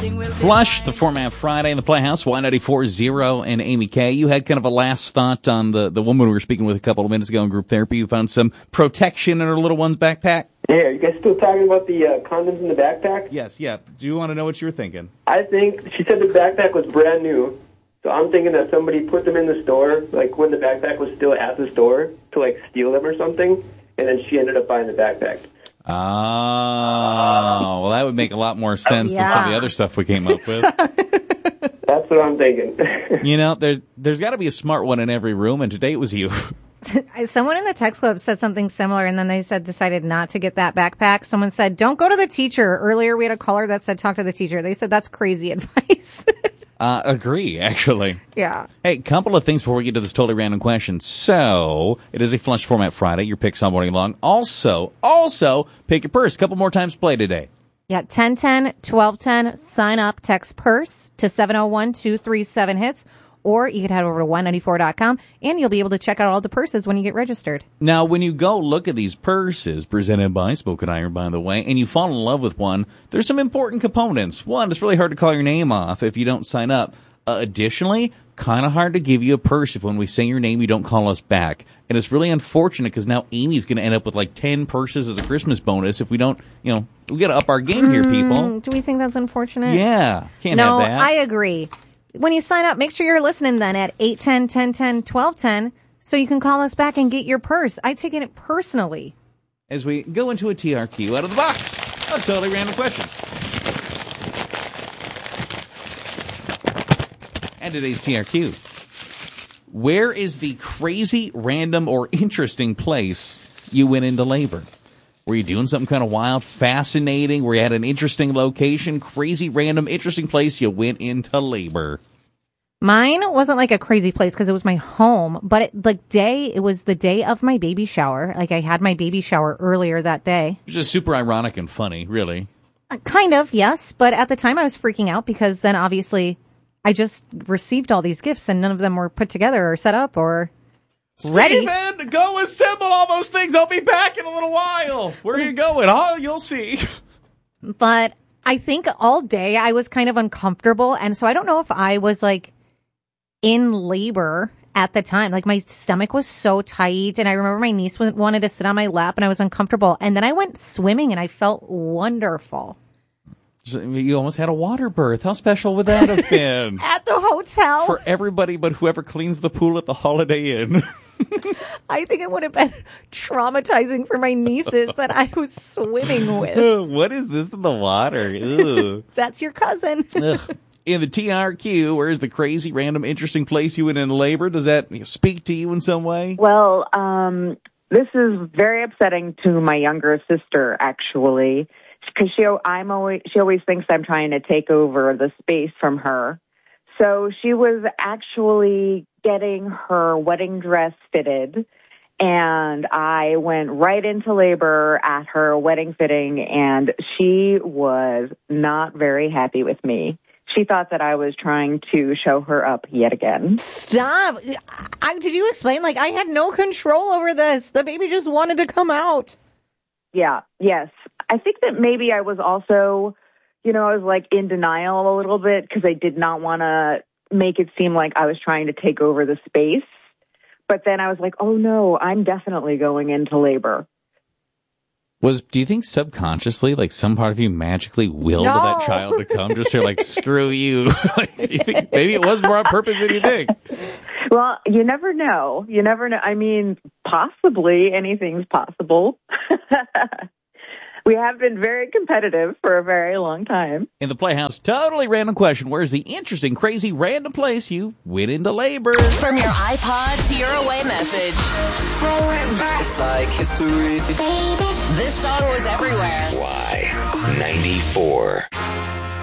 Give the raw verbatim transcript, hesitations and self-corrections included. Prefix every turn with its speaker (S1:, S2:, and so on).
S1: Flush, the Format Friday in the Playhouse, Y ninety-four Zero and Amy K. You had kind of a last thought on the, the woman we were speaking with a couple of minutes ago in group therapy. You found some protection in her little one's backpack?
S2: Yeah, are you guys still talking about the uh, condoms in the backpack?
S1: Yes, yeah. Do you want to know what you were thinking?
S2: I think, she said the backpack was brand new, so I'm thinking that somebody put them in the store, like when the backpack was still at the store, to like steal them or something, and then she ended up buying the backpack.
S1: Oh, well, that would make a lot more sense
S3: yeah.
S1: than some of the other stuff we came up with.
S2: That's what I'm thinking.
S1: You know, there, there's got to be a smart one in every room, and today it was you.
S3: Someone in the text club said something similar, and then they said decided not to get that backpack. Someone said, don't go to the teacher. Earlier, we had a caller that said, talk to the teacher. They said that's crazy advice.
S1: Uh, agree, actually.
S3: Yeah.
S1: Hey, couple of things before we get to this totally random question. So, it is a Flush Format Friday. Your picks all morning long. Also, also, pick your purse. Couple more times to play today.
S3: Yeah, ten ten, twelve ten, sign up, text purse to seven oh one, two three seven, hits, or you can head over to Y ninety-four dot com, and you'll be able to check out all the purses when you get registered.
S1: Now, when you go look at these purses, presented by Spoken Iron, by the way, and you fall in love with one, there's some important components. One, it's really hard to call your name off if you don't sign up. Uh, additionally, kind of hard to give you a purse if when we say your name, you don't call us back. And it's really unfortunate because now Amy's going to end up with like ten purses as a Christmas bonus if we don't, you know, we got to up our game here, people.
S3: Mm, do we think that's unfortunate?
S1: Yeah, can't
S3: no,
S1: have that.
S3: I agree. When you sign up, make sure you're listening then at eight ten, ten ten, twelve ten so you can call us back and get your purse. I take it personally.
S1: As we go into a T R Q out of the box of totally random questions. And today's T R Q. Where is the crazy, random, or interesting place you went into labor? Were you doing something kind of wild, fascinating? Were you at an interesting location? Crazy, random, interesting place you went into labor?
S3: Mine wasn't like a crazy place because it was my home, but it, the day, it was the day of my baby shower. Like I had my baby shower earlier that day.
S1: It's just super ironic and funny, really.
S3: Uh, kind of, yes. But at the time I was freaking out because then obviously I just received all these gifts and none of them were put together or set up or ready.
S1: Steven, go assemble all those things. I'll be back in a little while. Where are you going? Oh, you'll see.
S3: But I think all day I was kind of uncomfortable. And so I don't know if I was like in labor at the time. Like my stomach was so tight. And I remember my niece wanted to sit on my lap and I was uncomfortable. And then I went swimming and I felt wonderful.
S1: You almost had a water birth. How special would that have been?
S3: At the hotel.
S1: For everybody but whoever cleans the pool at the Holiday Inn.
S3: I think it would have been traumatizing for my nieces that I was swimming with.
S1: What is this in the water? Ew.
S3: That's your cousin.
S1: In the T R Q, where's the crazy, random, interesting place you went in labor? Does that speak to you in some way?
S4: Well, um, this is very upsetting to my younger sister, actually. Because she, I'm always, she always thinks I'm trying to take over the space from her. So she was actually getting her wedding dress fitted, and I went right into labor at her wedding fitting, and she was not very happy with me. She thought that I was trying to show her up yet again.
S3: Stop. I, did you explain? Like, I had no control over this. The baby just wanted to come out.
S4: Yeah, yes. I think that maybe I was also, you know, I was like in denial a little bit because I did not want to make it seem like I was trying to take over the space. But then I was like, oh no, I'm definitely going into labor.
S1: Was, do you think subconsciously, like some part of you magically willed
S3: No.
S1: that child to come? Just you're like, screw you. Like, you think maybe it was more on purpose than you think.
S4: Well, you never know. You never know. I mean, possibly anything's possible. We have been very competitive for a very long time.
S1: In the Playhouse, totally random question. Where's the interesting, crazy, random place you went into labor?
S5: From your iPod to your away message.
S6: Throw it back. It's like history.
S5: Baby. This song was everywhere.
S6: Y ninety-four.